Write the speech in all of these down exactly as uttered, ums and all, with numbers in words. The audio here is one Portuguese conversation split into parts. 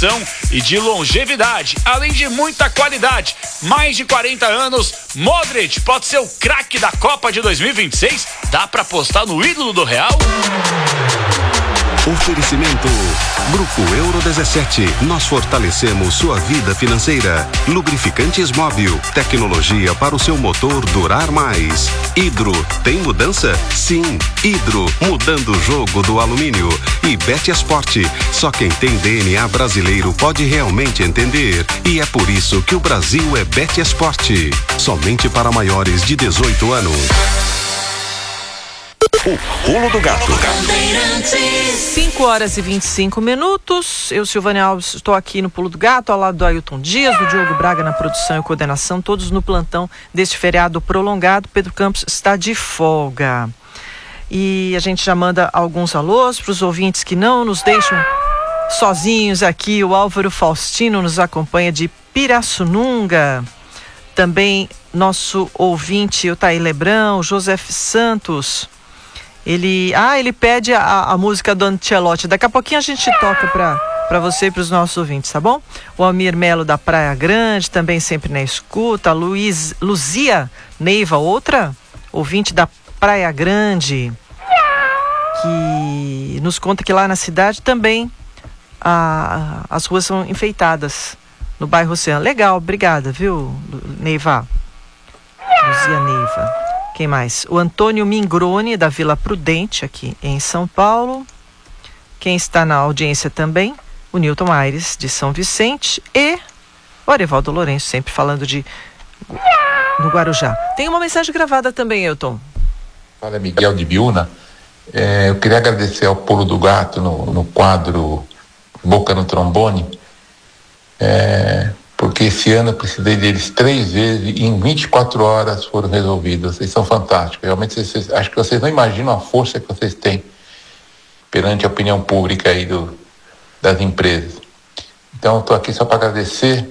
tradição e de longevidade, além de muita qualidade. Mais de quarenta anos, Modric pode ser o craque da Copa de dois mil e vinte e seis? Dá pra apostar no ídolo do Real? Oferecimento Grupo Euro dezessete. Nós fortalecemos sua vida financeira. Lubrificantes Móvel. Tecnologia para o seu motor durar mais. Hidro. Tem mudança? Sim. Hidro. Mudando o jogo do alumínio. E Betesport. Só quem tem D N A brasileiro pode realmente entender. E é por isso que o Brasil é Betesport. Somente para maiores de dezoito anos. O Pulo do Gato. cinco horas e vinte e cinco minutos. Eu, Silvânia Alves, estou aqui no Pulo do Gato, ao lado do Ailton Dias, do Diogo Braga na produção e coordenação, todos no plantão deste feriado prolongado. Pedro Campos está de folga. E a gente já manda alguns alôs para os ouvintes que não nos deixam sozinhos aqui. O Álvaro Faustino nos acompanha de Pirassununga. Também nosso ouvinte, o Taí Lebrão, o José Santos. Ele, ah, ele pede a, a música do Ancelotti. Daqui a pouquinho a gente toca para para você e para os nossos ouvintes, tá bom? O Almir Melo da Praia Grande, também sempre na escuta. A Luiz, Luzia Neiva, outra ouvinte da Praia Grande, que nos conta que lá na cidade também a, a, as ruas são enfeitadas no bairro Oceano. Legal, obrigada, viu, Neiva? Luzia Neiva. Quem mais? O Antônio Mingrone, da Vila Prudente, aqui em São Paulo. Quem está na audiência também, o Newton Aires, de São Vicente. E o Arevaldo Lourenço, sempre falando de no Guarujá. Tem uma mensagem gravada também, Elton. Fala, Miguel de Biúna. É, eu queria agradecer ao Pulo do Gato no, no quadro Boca no Trombone. É... porque esse ano eu precisei deles três vezes e em vinte e quatro horas foram resolvidos. Vocês são fantásticos. Realmente, vocês, acho que vocês não imaginam a força que vocês têm perante a opinião pública aí do, das empresas. Então, eu estou aqui só para agradecer,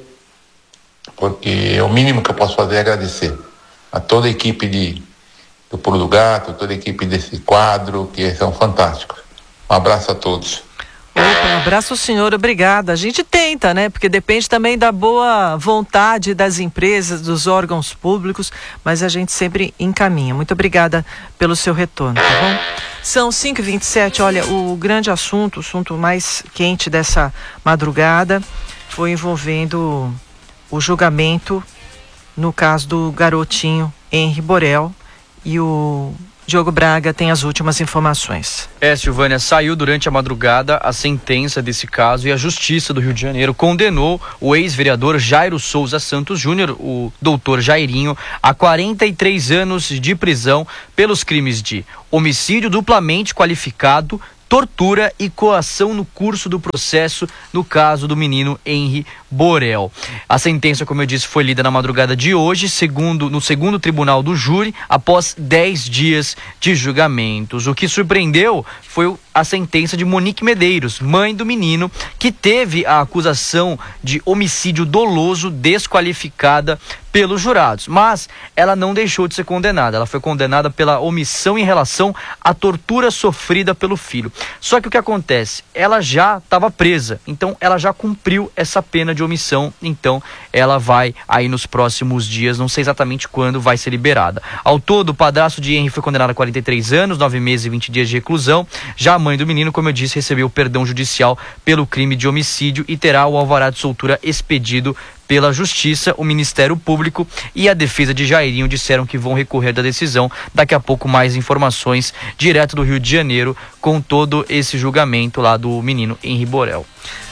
porque é o mínimo que eu posso fazer é agradecer a toda a equipe de, do Pulo do Gato, toda a equipe desse quadro, que são fantásticos. Um abraço a todos. Opa, um abraço, senhor, obrigada. A gente tenta, né? Porque depende também da boa vontade das empresas, dos órgãos públicos, mas a gente sempre encaminha. Muito obrigada pelo seu retorno, tá bom? São cinco e vinte e sete, olha, o grande assunto, o assunto mais quente dessa madrugada foi envolvendo o julgamento no caso do garotinho Henri Borel, e o Diogo Braga tem as últimas informações. É, Silvânia, saiu durante a madrugada a sentença desse caso e a Justiça do Rio de Janeiro condenou o ex-vereador Jairo Souza Santos Júnior, o doutor Jairinho, a quarenta e três anos de prisão pelos crimes de homicídio duplamente qualificado, tortura e coação no curso do processo no caso do menino Henri Borel. A sentença, como eu disse, foi lida na madrugada de hoje, segundo, no segundo tribunal do júri, após dez dias de julgamentos. O que surpreendeu foi a sentença de Monique Medeiros, mãe do menino, que teve a acusação de homicídio doloso desqualificada pelos jurados, mas ela não deixou de ser condenada. Ela foi condenada pela omissão em relação à tortura sofrida pelo filho. Só que o que acontece? Ela já estava presa, então ela já cumpriu essa pena de omissão, então ela vai aí nos próximos dias, não sei exatamente quando vai ser liberada. Ao todo, o padrasto de Henri foi condenado a quarenta e três anos, nove meses e vinte dias de reclusão. Já a mãe do menino, como eu disse, recebeu perdão judicial pelo crime de homicídio e terá o alvará de soltura expedido pela Justiça. O Ministério Público e a defesa de Jairinho disseram que vão recorrer da decisão. Daqui a pouco mais informações direto do Rio de Janeiro com todo esse julgamento lá do menino Henri Borel.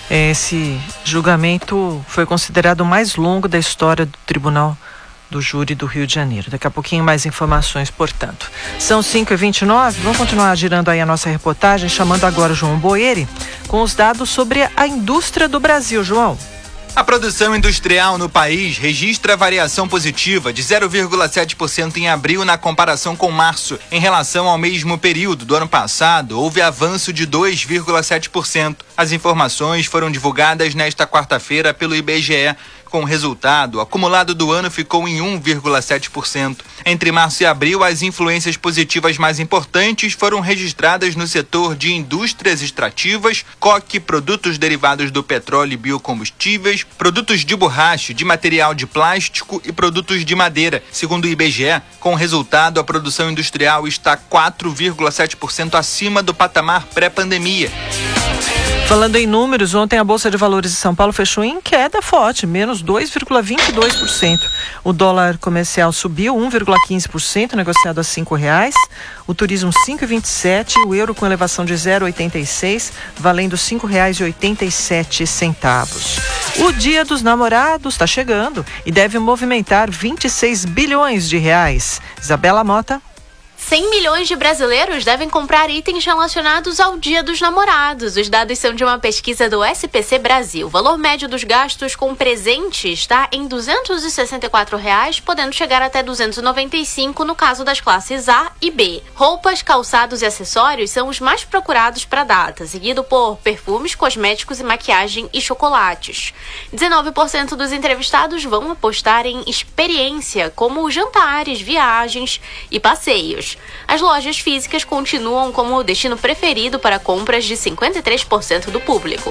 Esse julgamento foi considerado o mais longo da história do Tribunal do Júri do Rio de Janeiro. Daqui a pouquinho mais informações, portanto. São cinco e vinte e nove, vamos continuar girando aí a nossa reportagem, chamando agora o João Boeri com os dados sobre a indústria do Brasil. João. A produção industrial no país registra variação positiva de zero vírgula sete por cento em abril na comparação com março. Em relação ao mesmo período do ano passado, houve avanço de dois vírgula sete por cento. As informações foram divulgadas nesta quarta-feira pelo I B G E. Com o resultado, o acumulado do ano ficou em um vírgula sete por cento. Entre março e abril, as influências positivas mais importantes foram registradas no setor de indústrias extrativas, coque, produtos derivados do petróleo e biocombustíveis, produtos de borracha, de material de plástico e produtos de madeira. Segundo o I B G E, com o resultado, a produção industrial está quatro vírgula sete por cento acima do patamar pré-pandemia. Falando em números, ontem a Bolsa de Valores de São Paulo fechou em queda forte, menos dois vírgula vinte e dois por cento. O dólar comercial subiu um vírgula quinze por cento, negociado a cinco reais. O turismo cinco vírgula vinte e sete, o euro com elevação de zero vírgula oitenta e seis, valendo cinco reais e oitenta e sete centavos. O Dia dos Namorados está chegando e deve movimentar vinte e seis bilhões de reais. Isabela Mota. cem milhões de brasileiros devem comprar itens relacionados ao Dia dos Namorados. Os dados são de uma pesquisa do S P C Brasil. O valor médio dos gastos com presente está em duzentos e sessenta e quatro reais, podendo chegar até duzentos e noventa e cinco no caso das classes A e B. Roupas, calçados e acessórios são os mais procurados para a data, seguido por perfumes, cosméticos e maquiagem e chocolates. dezenove por cento dos entrevistados vão apostar em experiência, como jantares, viagens e passeios. As lojas físicas continuam como o destino preferido para compras de cinquenta e três por cento do público.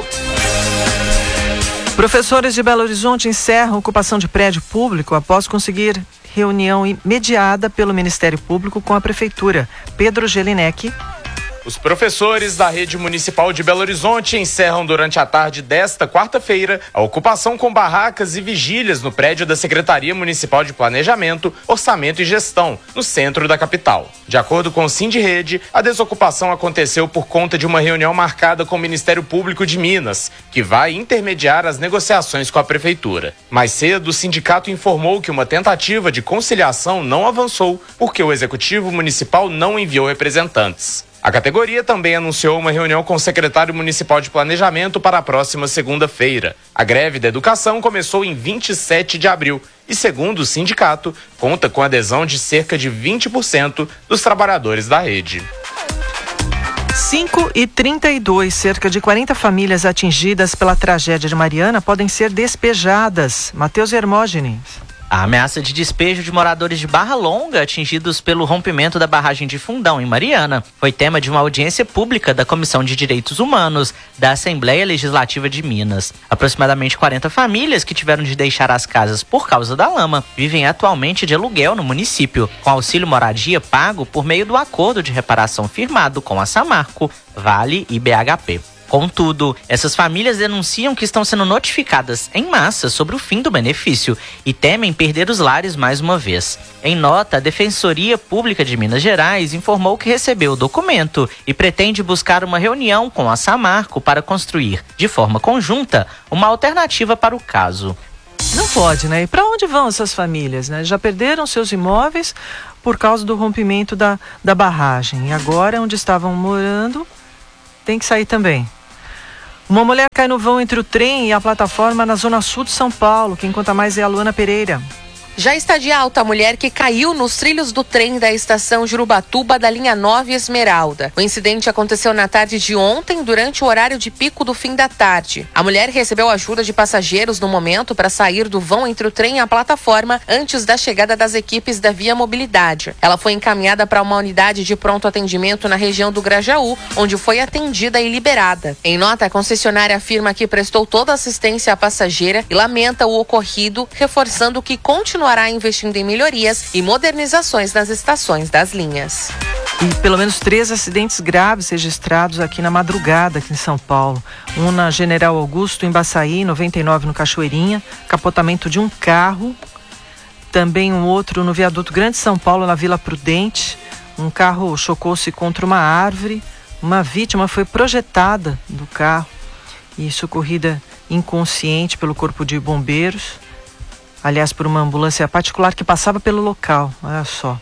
Professores de Belo Horizonte encerram a ocupação de prédio público após conseguir reunião mediada pelo Ministério Público com a Prefeitura. Pedro Gelinek. Os professores da rede municipal de Belo Horizonte encerram durante a tarde desta quarta-feira a ocupação com barracas e vigílias no prédio da Secretaria Municipal de Planejamento, Orçamento e Gestão, no centro da capital. De acordo com o Sindirrede, a desocupação aconteceu por conta de uma reunião marcada com o Ministério Público de Minas, que vai intermediar as negociações com a Prefeitura. Mais cedo, o sindicato informou que uma tentativa de conciliação não avançou porque o Executivo Municipal não enviou representantes. A categoria também anunciou uma reunião com o secretário municipal de Planejamento para a próxima segunda-feira. A greve da educação começou em vinte e sete de abril e, segundo o sindicato, conta com adesão de cerca de vinte por cento dos trabalhadores da rede. cinco e trinta e dois, cerca de quarenta famílias atingidas pela tragédia de Mariana podem ser despejadas. Matheus Hermógenes. A ameaça de despejo de moradores de Barra Longa atingidos pelo rompimento da barragem de Fundão, em Mariana, foi tema de uma audiência pública da Comissão de Direitos Humanos da Assembleia Legislativa de Minas. Aproximadamente quarenta famílias que tiveram de deixar as casas por causa da lama vivem atualmente de aluguel no município, com auxílio moradia pago por meio do acordo de reparação firmado com a Samarco, Vale e B H P. Contudo, essas famílias denunciam que estão sendo notificadas em massa sobre o fim do benefício e temem perder os lares mais uma vez. Em nota, a Defensoria Pública de Minas Gerais informou que recebeu o documento e pretende buscar uma reunião com a Samarco para construir, de forma conjunta, uma alternativa para o caso. Não pode, né? E para onde vão essas famílias, né? Já perderam seus imóveis por causa do rompimento da, da barragem. E agora, onde estavam morando, tem que sair também. Uma mulher cai no vão entre o trem e a plataforma na zona sul de São Paulo. Quem conta mais é a Luana Pereira. Já está de alta a mulher que caiu nos trilhos do trem da estação Jurubatuba da linha nove Esmeralda. O incidente aconteceu na tarde de ontem, durante o horário de pico do fim da tarde. A mulher recebeu ajuda de passageiros no momento para sair do vão entre o trem e a plataforma antes da chegada das equipes da Via Mobilidade. Ela foi encaminhada para uma unidade de pronto atendimento na região do Grajaú, onde foi atendida e liberada. Em nota, a concessionária afirma que prestou toda a assistência à passageira e lamenta o ocorrido, reforçando que continuará investindo em melhorias e modernizações nas estações das linhas. E pelo menos três acidentes graves registrados aqui na madrugada, aqui em São Paulo. Um na General Augusto, em Baçaí, noventa e nove no Cachoeirinha, capotamento de um carro. Também um outro no viaduto Grande São Paulo, na Vila Prudente. Um carro chocou-se contra uma árvore. Uma vítima foi projetada do carro e socorrida inconsciente pelo Corpo de Bombeiros. Aliás, por uma ambulância particular que passava pelo local, olha só.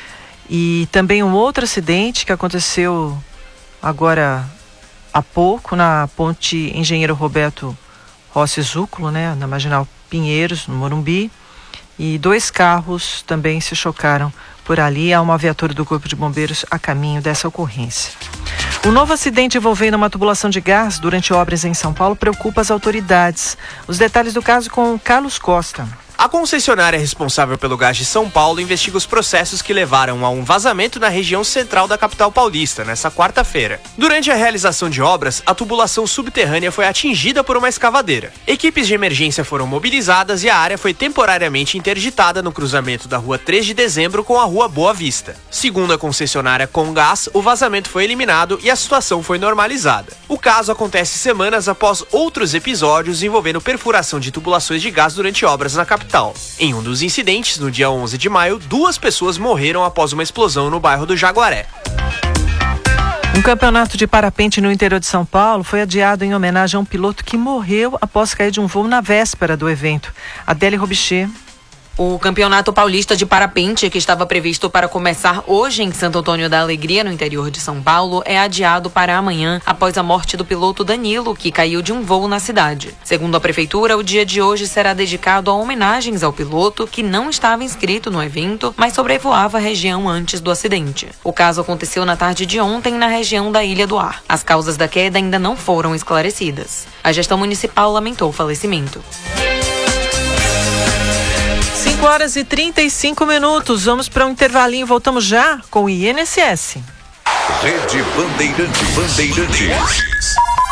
E também um outro acidente que aconteceu agora há pouco, na ponte Engenheiro Roberto Rossi Zúculo, né, na Marginal Pinheiros, no Morumbi. E dois carros também se chocaram por ali. Há uma viatura do Corpo de Bombeiros a caminho dessa ocorrência. O novo acidente envolvendo uma tubulação de gás durante obras em São Paulo preocupa as autoridades. Os detalhes do caso com Carlos Costa. A concessionária responsável pelo gás de São Paulo investiga os processos que levaram a um vazamento na região central da capital paulista, nesta quarta-feira. Durante a realização de obras, a tubulação subterrânea foi atingida por uma escavadeira. Equipes de emergência foram mobilizadas e a área foi temporariamente interditada no cruzamento da rua três de dezembro com a rua Boa Vista. Segundo a concessionária Comgás, o vazamento foi eliminado e a situação foi normalizada. O caso acontece semanas após outros episódios envolvendo perfuração de tubulações de gás durante obras na capital. Em um dos incidentes, no dia onze de maio, duas pessoas morreram após uma explosão no bairro do Jaguaré. Um campeonato de parapente no interior de São Paulo foi adiado em homenagem a um piloto que morreu após cair de um voo na véspera do evento. Adélia Robichê. O Campeonato Paulista de Parapente, que estava previsto para começar hoje em Santo Antônio da Alegria, no interior de São Paulo, é adiado para amanhã, após a morte do piloto Danilo, que caiu de um voo na cidade. Segundo a Prefeitura, o dia de hoje será dedicado a homenagens ao piloto, que não estava inscrito no evento, mas sobrevoava a região antes do acidente. O caso aconteceu na tarde de ontem, na região da Ilha do Ar. As causas da queda ainda não foram esclarecidas. A gestão municipal lamentou o falecimento. cinco horas e trinta e cinco minutos. Vamos para um intervalinho. Voltamos já com o I N S S. Rede Bandeirantes. Bandeirantes.